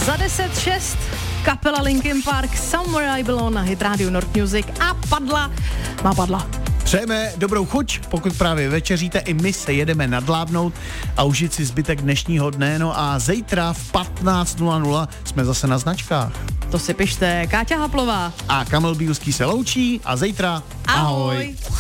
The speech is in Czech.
Za 10:06 kapela Linkin Park Somewhere I Belong na Hit Radio North Music a padla. Přejeme dobrou chuť, pokud právě večeříte, i my se jedeme nadlábnout a užít si zbytek dnešního dne, no a zítra v 15:00 jsme zase na značkách. To si pište, Káťa Haplová A Kamil Bílský se loučí a zítra ahoj.